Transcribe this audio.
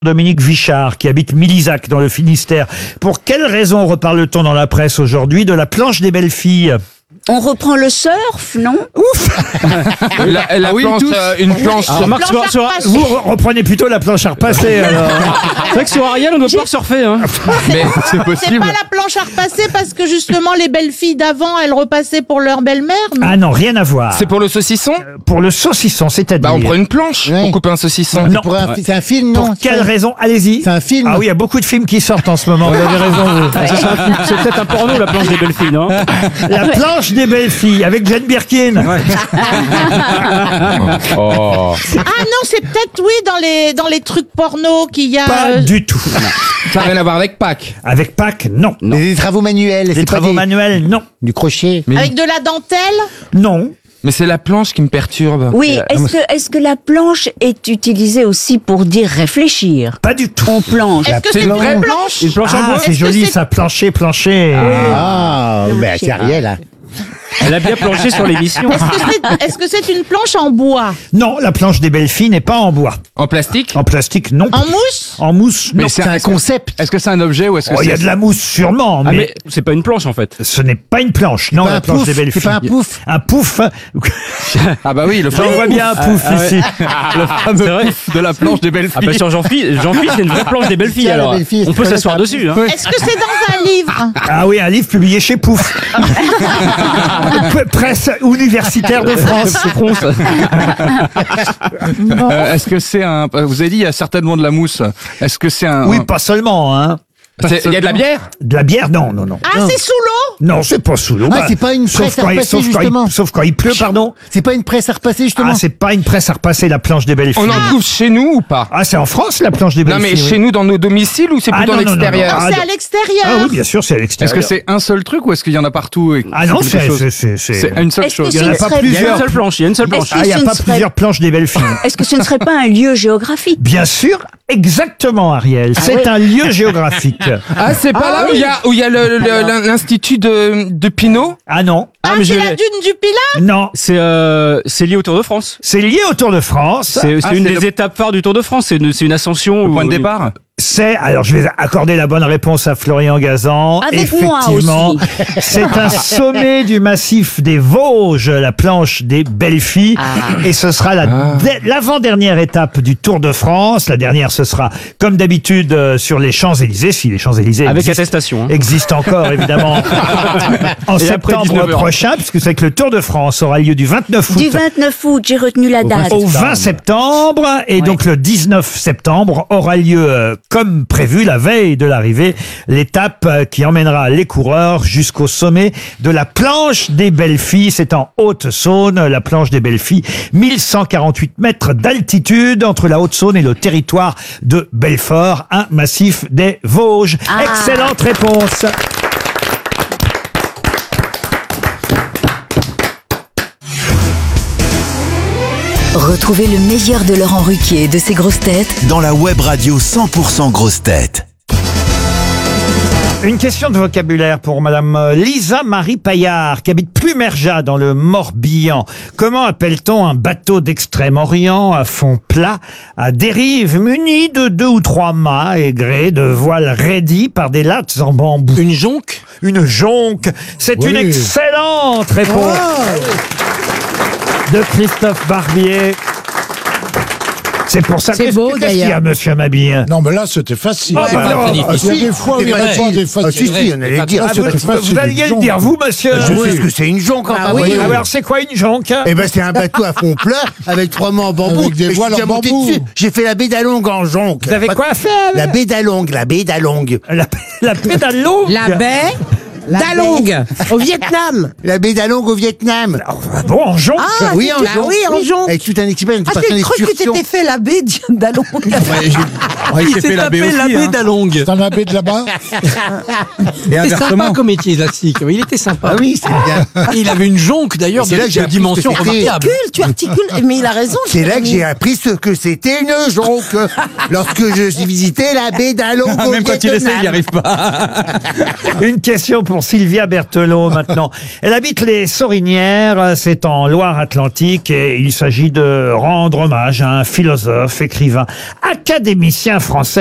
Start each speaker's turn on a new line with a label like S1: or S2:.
S1: Dominique Vichard, qui habite Milizac dans le Finistère. Pour quelle raison reparle-t-on dans la presse aujourd'hui de la planche des belles filles ?
S2: On reprend le surf, non?
S3: Une planche.
S1: Vous reprenez plutôt la planche à repasser. Alors.
S4: C'est vrai que sur Ariel, on ne doit pas surfer. Hein.
S3: Mais c'est
S5: C'est
S3: possible.
S5: pas la planche à repasser parce que justement les belles filles d'avant, elles repassaient pour leur belle-mère, non?
S1: Ah non, rien à voir.
S3: C'est pour le saucisson.
S1: Pour le saucisson, c'est-à-dire.
S3: Bah on prend une planche pour couper un saucisson.
S1: Non.
S6: C'est un film, non?
S1: Pour quelle raison? Allez-y.
S6: C'est un film.
S1: Ah oui, il y a beaucoup de films qui sortent en ce moment. Vous avez raison. vous.
S4: C'est peut-être un porno, la planche des belles filles, non?
S1: La planche des belles filles avec Jane Birkin.
S3: Oh.
S5: Ah non, c'est peut-être dans les trucs porno qu'il y a.
S1: Pas du tout.
S3: Ça n'a rien à voir avec Pâques.
S1: Avec Pâques, non.
S6: Des travaux manuels.
S1: Des
S6: c'est pas
S1: travaux manuels, non.
S6: du crochet.
S5: Avec de la dentelle.
S1: Non.
S3: Mais c'est la planche qui me perturbe.
S2: Oui, est-ce que la planche est utilisée aussi pour dire réfléchir?
S1: Pas du tout.
S2: On planche.
S5: Est-ce que c'est une vraie planche?
S4: Une planche en
S1: Ah,
S4: bois.
S1: c'est
S5: Est-ce que
S1: joli
S5: c'est-
S1: ça, plancher.
S6: Ah, ben c'est Ariel. Hein.
S4: Elle a bien planché sur l'émission.
S5: Est-ce que c'est une planche en bois?
S1: Non, la planche des belles filles n'est pas en bois.
S3: En plastique.
S1: En plastique, non.
S5: En mousse?
S1: En mousse, non.
S6: C'est un concept.
S7: Est-ce que c'est un objet ou est-ce que
S1: Oh, il y a de la mousse sûrement,
S4: Ah,
S1: mais,
S4: mais c'est pas une planche en fait.
S1: ce n'est pas une planche. Non,
S6: Pas
S1: la
S6: un
S1: planche
S6: pouf,
S1: des belles
S6: c'est
S1: filles.
S6: pas un pouf.
S1: Un pouf.
S7: Ah bah oui, le
S1: J'en vois bien un pouf
S4: ouais.
S1: ici.
S7: le fameux pouf de la planche des belles
S4: Ah bah
S7: filles.
S4: sur Jean-Philippe, c'est une vraie planche des belles filles
S6: Tiens, la
S4: alors.
S6: belle fille,
S4: On peut
S6: c'est
S4: s'asseoir
S6: pas
S4: dessus. Hein.
S5: Est-ce que c'est dans un livre?
S1: Ah oui, un livre publié chez Pouf. Presse universitaire de France.
S7: Est-ce que c'est un... Vous avez dit il y a certainement de la mousse. Est-ce que c'est un...
S1: Oui, pas seulement, hein.
S3: Il y a de la bière.
S1: De la bière, non.
S5: Ah, c'est sous l'eau?
S1: Non, c'est pas sous l'eau.
S6: Ah, c'est pas une presse à repasser, justement.
S1: Sauf quand il pleut, pardon.
S6: C'est pas une presse à repasser, justement.
S1: Ah, c'est pas une presse à repasser, la planche des belles filles.
S3: On en trouve chez nous ou pas?
S1: Ah, c'est en France, la planche des belles
S3: Non mais
S1: filles.
S3: chez nous dans nos domiciles ou c'est
S1: Ah,
S3: plutôt à
S1: non, non, non,
S3: l'extérieur?
S1: non.
S5: C'est à l'extérieur.
S1: Ah oui, bien sûr, c'est à
S7: Est-ce
S1: l'extérieur.
S7: que c'est un seul truc ou est-ce qu'il y en a partout et
S1: Ah non,
S7: quelque chose C'est une seule
S2: Est-ce que
S7: chose.
S1: Il y en a
S2: ce
S1: pas
S2: serait-
S4: Il y a
S1: plusieurs.
S4: une seule planche, il y a une seule planche.
S2: Est-ce que
S1: Ah, il n'y a
S2: ce ne
S1: pas
S2: serait-
S1: plusieurs planches des belles filles.
S2: Est-ce que ce ne serait pas un lieu géographique?
S1: Bien sûr, exactement, Ariel. C'est
S2: oui.
S1: un lieu géographique.
S3: Ah c'est pas là où il y a l'institut de Pinot?
S1: Ah non,
S5: Ah,
S4: mais
S5: c'est
S4: je-
S5: la dune du Pilat?
S1: non.
S4: C'est lié au Tour de France.
S1: C'est lié au Tour de France.
S4: C'est une
S7: c'est
S4: des étapes phares du Tour de France. C'est une ascension.
S7: Le point de départ.
S1: Alors je vais accorder la bonne réponse à Florian Gazan.
S2: Avec moi
S1: Effectivement,
S2: aussi.
S1: c'est un sommet du massif des Vosges, la planche des belles filles. Et ce sera l'avant-dernière étape du Tour de France. La dernière, ce sera, comme d'habitude, sur les Champs-Élysées, si les Champs-Élysées
S4: Avec
S1: existent.
S4: attestation. Hein.
S1: Existe encore, évidemment, en
S4: Et après
S1: septembre
S4: 19 heures.
S1: prochain, puisque c'est que le Tour de France aura lieu du 29 août
S2: Du 29 août, j'ai retenu la date.
S1: au 20 septembre. Et donc le 19 septembre aura lieu, comme prévu, la veille de l'arrivée, l'étape qui emmènera les coureurs jusqu'au sommet de la planche des belles filles. C'est en Haute-Saône, la planche des belles filles. 1148 mètres d'altitude entre la Haute-Saône et le territoire de Belfort, un massif des Vosges.
S2: Ah.
S1: Excellente réponse.
S8: Retrouvez le meilleur de Laurent Ruquier et de ses grosses têtes
S9: dans la web radio 100% grosses têtes.
S1: Une question de vocabulaire pour Madame Lisa Marie Paillard, qui habite Plumerja dans le Morbihan. Comment appelle-t-on un bateau d'Extrême-Orient à fond plat, à dérive, muni de 2 ou 3 mâts et gré de voiles raidies par des lattes en bambou?
S10: Une jonque?
S1: Une jonque. C'est une excellente réponse de Christophe Barbier. C'est pour ça
S5: C'est beau,
S1: qu'est-ce qu'il y a,
S5: d'ailleurs.
S1: monsieur Mabille?
S11: Non, mais là, c'était facile.
S1: Ah, bah, non.
S11: Il y a des fois où il répond des
S6: Ah, si,
S11: faciles.
S6: si, on allait dire.
S1: Ah,
S11: c'était
S1: vous
S11: facile,
S1: alliez le
S11: jonque.
S1: dire, vous, monsieur?
S6: Je sais ce que c'est une jonque, enfin,
S5: Ah oui.
S6: voyons.
S1: Alors, c'est quoi une jonque?
S6: Eh ben, c'est un bateau à fond plat avec 3 mâts en bambou.
S11: Avec des
S6: Et je
S11: voiles
S6: suis
S11: en
S6: déjà monté
S11: bambou.
S6: dessus. J'ai fait la baie d'Alongue en jonque.
S1: Vous avez quoi fait?
S6: La baie d'Alongue, la baie d'Alongue.
S1: La pédale longue?
S5: La baie d'Alongue, au Vietnam.
S6: La baie d'Alongue au Vietnam.
S1: Ah bon, en jonque?
S6: Oui, en jonque.
S5: oui, en jonque.
S6: Avec tout un équipage, on était
S5: Ah,
S6: parti en
S5: j'ai cru que tu
S6: excursion.
S5: t'étais fait la baie d'Alongue.
S7: Il s'est tapé la baie
S10: d'Alongue.
S11: T'en as baie de là-bas?
S7: Et
S10: C'était sympa comme métier, classique. Il était sympa.
S6: Ah oui, c'est bien.
S10: Il avait une jonque d'ailleurs
S6: C'est là que j'ai
S10: de
S6: appris
S10: dimension
S6: ce que c'était.
S10: remarquable.
S5: Tu articules, mais il a raison.
S6: C'est là que j'ai appris ce que c'était une jonque. Lorsque je visitais la baie d'Alongue au
S7: Même quand il essaie, il n'y
S6: Vietnam.
S7: arrive pas.
S1: Une question pour Sylvia Berthelot maintenant. Elle habite les Sorinières, c'est en Loire-Atlantique et il s'agit de rendre hommage à un philosophe, écrivain, académicien français.